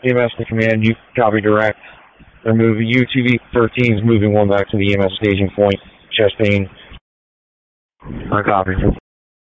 EMS to command, you copy direct. They're moving, UTV-13 is moving one back to the EMS staging point, chest pain. I copy.